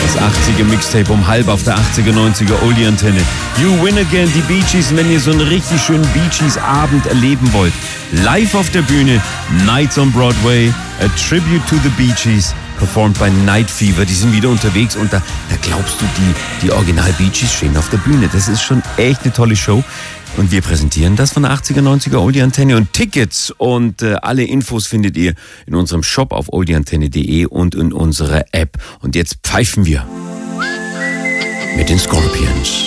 Das 80er Mixtape um halb auf der 80er, 90er Oldie-Antenne. You Win Again, die Bee Gees. Und wenn ihr so einen richtig schönen Bee Gees Abend erleben wollt, live auf der Bühne, Nights on Broadway, a tribute to the Bee Gees, performed by Night Fever. Die sind wieder unterwegs und da glaubst du, die Original Bee Gees stehen auf der Bühne. Das ist schon echt eine tolle Show. Und wir präsentieren das von der 80er, 90er Oldie-Antenne. Und Tickets und alle Infos findet ihr in unserem Shop auf oldieantenne.de und in unserer App. Und jetzt pfeifen wir mit den Scorpions.